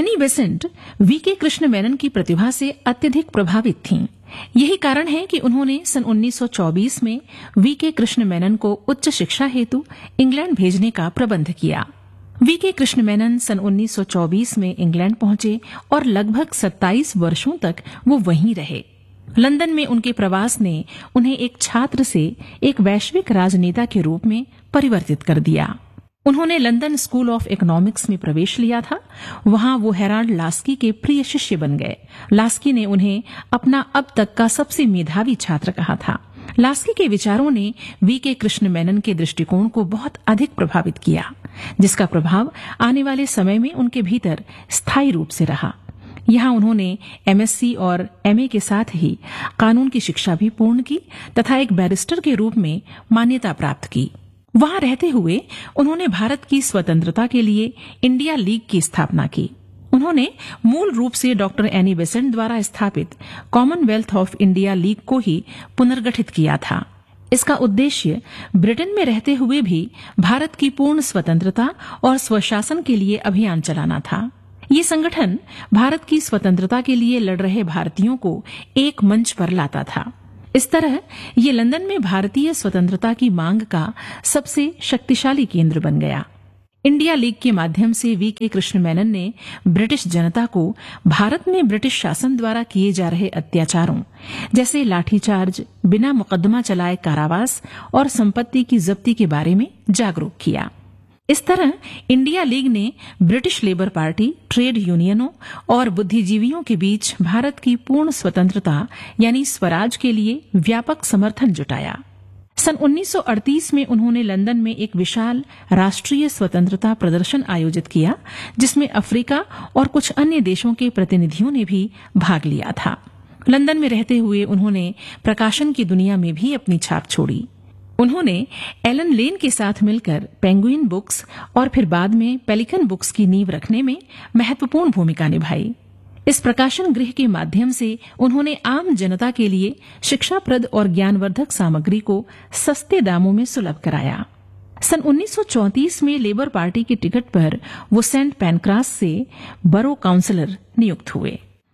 Annie Besant VK Krishna Menon की प्रतिभा से अत्यधिक प्रभावित थीं। यही कारण है कि उन्होंने सन 1924 में वीके कृष्ण मेनन को उच्च शिक्षा हेतु इंग्लैंड भेजने का प्रबंध किया। वीके कृष्ण मेनन सन 1924 में इंग्लैंड पहुंचे और लगभग 27 वर्षों तक वो वहीं रहे। लंदन में उनके प्रवास ने उन्हें एक छात्र से एक वैश्विक राजनेता के रूप में परिवर्तित कर दिया। उन्होंने लंदन स्कूल ऑफ इकोनॉमिक्स में प्रवेश लिया था। वहां वो हेराल्ड लास्की के प्रिय शिष्य बन गए। लास्की ने उन्हें अपना अब तक का सबसे मेधावी छात्र कहा था। लास्की के विचारों ने वीके कृष्ण मेनन के दृष्टिकोण को बहुत अधिक प्रभावित किया, जिसका प्रभाव आने वाले समय में उनके भीतर स्थायी रूप से रहा। यहाँ उन्होंने एमएससी और एमए के साथ ही कानून की शिक्षा भी पूर्ण की तथा एक बैरिस्टर के रूप में मान्यता प्राप्त की। वहां रहते हुए उन्होंने भारत की स्वतंत्रता के लिए इंडिया लीग की स्थापना की। उन्होंने मूल रूप से डॉक्टर एनी बेसेंट द्वारा स्थापित कॉमनवेल्थ ऑफ इंडिया लीग को ही पुनर्गठित किया था। इसका उद्देश्य ब्रिटेन में रहते हुए भी भारत की पूर्ण स्वतंत्रता और स्वशासन के लिए अभियान चलाना था। ये संगठन भारत की स्वतंत्रता के लिए लड़ रहे भारतीयों को एक मंच पर लाता था। इस तरह ये लंदन में भारतीय स्वतंत्रता की मांग का सबसे शक्तिशाली केंद्र बन गया। इंडिया लीग के माध्यम से वीके कृष्ण मेनन ने ब्रिटिश जनता को भारत में ब्रिटिश शासन द्वारा किए जा रहे अत्याचारों जैसे लाठीचार्ज, बिना मुकदमा चलाए कारावास और संपत्ति की जब्ती के बारे में जागरूक किया। इस तरह इंडिया लीग ने ब्रिटिश लेबर पार्टी, ट्रेड यूनियनों और बुद्धिजीवियों के बीच भारत की पूर्ण स्वतंत्रता यानी स्वराज के लिए व्यापक समर्थन जुटाया। सन 1938 में उन्होंने लंदन में एक विशाल राष्ट्रीय स्वतंत्रता प्रदर्शन आयोजित किया, जिसमें अफ्रीका और कुछ अन्य देशों के प्रतिनिधियों ने भी भाग लिया था। लंदन में रहते हुए उन्होंने प्रकाशन की दुनिया में भी अपनी छाप छोड़ी। उन्होंने एलन लेन के साथ मिलकर पेंगुइन बुक्स और फिर बाद में पेलिकन बुक्स की नींव रखने में महत्वपूर्ण भूमिका निभाई। इस प्रकाशन गृह के माध्यम से उन्होंने आम जनता के लिए शिक्षाप्रद और ज्ञानवर्धक सामग्री को सस्ते दामों में सुलभ कराया। सन 1934 में लेबर पार्टी की टिकट पर वो सेंट पैनक्रास से बरो काउंसलर नियुक्त हुए।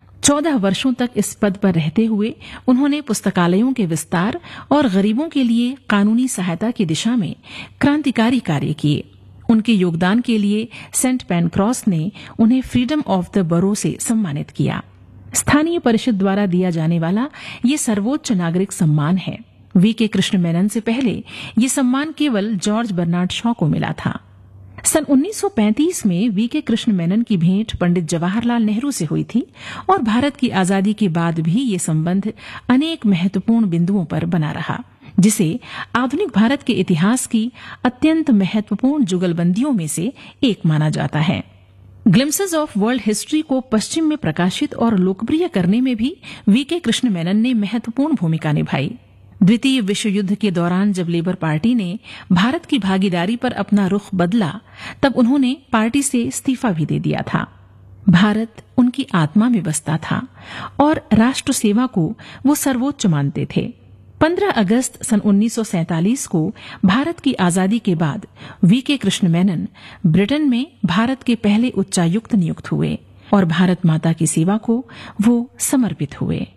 14 वर्षों तक इस पद पर रहते हुए उन्होंने पुस्तकालयों के विस्तार और गरीबों के लिए कानूनी सहायता की दिशा में क्रांतिकारी कार्य किए। उनके योगदान के लिए सेंट पैनक्रॉस ने उन्हें फ्रीडम ऑफ द बरो से सम्मानित किया। स्थानीय परिषद द्वारा दिया जाने वाला ये सर्वोच्च नागरिक सम्मान है। वीके कृष्ण मेनन से पहले ये सम्मान केवल जॉर्ज बर्नार्ड शॉ को मिला था। सन 1935 में वीके कृष्ण मेनन की भेंट पंडित जवाहरलाल नेहरू से हुई थी और भारत की आजादी के बाद भी ये संबंध अनेक महत्वपूर्ण बिंदुओं पर बना रहा, जिसे आधुनिक भारत के इतिहास की अत्यंत महत्वपूर्ण जुगलबंदियों में से एक माना जाता है। ग्लिम्सेस ऑफ वर्ल्ड हिस्ट्री को पश्चिम में प्रकाशित और लोकप्रिय करने में भी वीके कृष्ण मेनन ने महत्वपूर्ण भूमिका निभाई। द्वितीय विश्व युद्ध के दौरान जब लेबर पार्टी ने भारत की भागीदारी पर अपना रुख बदला, तब उन्होंने पार्टी से इस्तीफा भी दे दिया था। भारत उनकी आत्मा में बसता था और राष्ट्र सेवा को वो सर्वोच्च मानते थे। 15 अगस्त सन 1947 को भारत की आजादी के बाद वीके कृष्ण मेनन ब्रिटेन में भारत के पहले उच्चायुक्त नियुक्त हुए और भारत माता की सेवा को वो समर्पित हुए।